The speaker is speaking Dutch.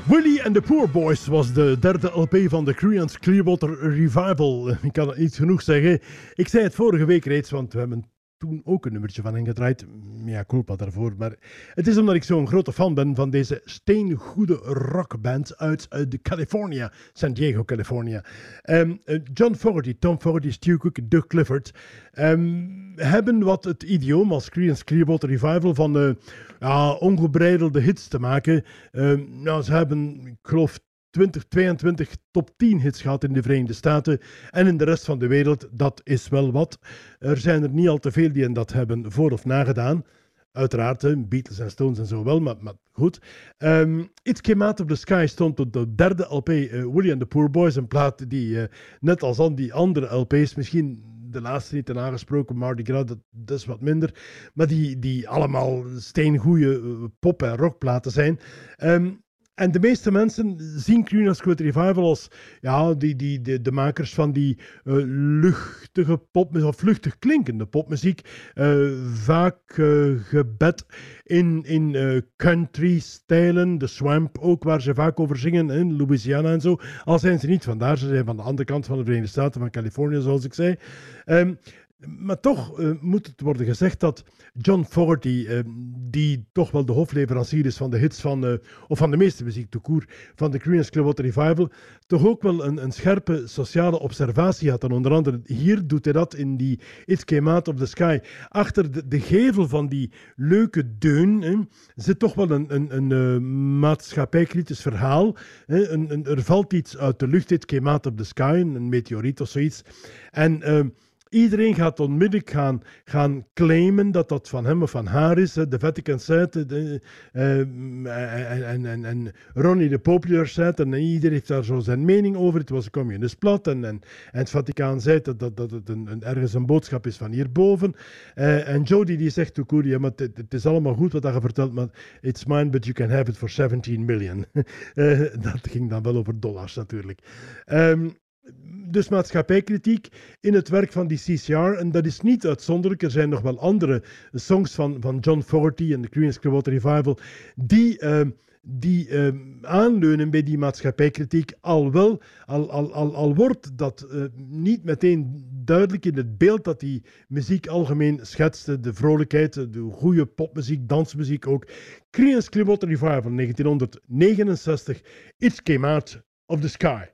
Willie and the Poor Boys was de derde LP van de Creedence Clearwater Revival. Ik kan het niet genoeg zeggen. Ik zei het vorige week reeds, want we hebben toen ook een nummertje van hen gedraaid. Ja, culpa daarvoor. Maar het is omdat ik zo'n grote fan ben van deze steengoede rockband uit de California, San Diego, California. John Fogerty, Tom Fogerty, Stu Cook, Doug Clifford hebben wat het idioom als Creedence Clearwater Revival van ongebreidelde hits te maken. Ze hebben, ik geloof, 2022 top 10 hits gehad in de Verenigde Staten en in de rest van de wereld. Dat is wel wat. Er zijn er niet al te veel die dat hebben voor of nagedaan. Uiteraard, Beatles en Stones en zo wel, maar goed. It Came Out of the Sky stond op de derde LP, Willie and the Poor Boys, een plaat die net als al die andere LP's, misschien de laatste niet ten aangesproken, Mardi Gras, dat is wat minder, maar die allemaal steengoeie pop- en rockplaten zijn. En de meeste mensen zien Creedence Clearwater Revival als de makers van die luchtige popmuziek, of luchtig klinkende popmuziek, vaak gebed in country-stijlen, de swamp ook, waar ze vaak over zingen, in Louisiana en zo. Al zijn ze niet vandaar, ze zijn van de andere kant van de Verenigde Staten, van Californië, zoals ik zei. Maar toch moet het worden gezegd dat John Fogerty, die toch wel de hoofdleverancier is van de hits of van de meeste muziek tout court, van de Creedence Clearwater Revival, toch ook wel een scherpe sociale observatie had. En onder andere hier doet hij dat in die It Came Out of the Sky. Achter de gevel van die leuke deun zit toch wel een maatschappijkritisch verhaal. Er valt iets uit de lucht, It Came Out of the Sky, een meteoriet of zoiets. En iedereen gaat onmiddellijk gaan claimen dat dat van hem of van haar is. De Vatican Site en Ronnie de Popular Site. En iedereen heeft daar zo zijn mening over. Het was een communist plat. En het Vaticaan zei dat het ergens een boodschap is van hierboven. En Jody die zegt to Koeri, maar het is allemaal goed wat je vertelt, maar it's mine, but you can have it for 17 million. Dat ging dan wel over dollars natuurlijk. Dus maatschappijkritiek in het werk van die CCR. En dat is niet uitzonderlijk. Er zijn nog wel andere songs van John Fogerty en de Creedence Clearwater Revival die aanleunen bij die maatschappijkritiek. Al wordt dat niet meteen duidelijk in het beeld dat die muziek algemeen schetste. De vrolijkheid, de goede popmuziek, dansmuziek ook. Creedence Clearwater Revival 1969. It Came Out of the Sky.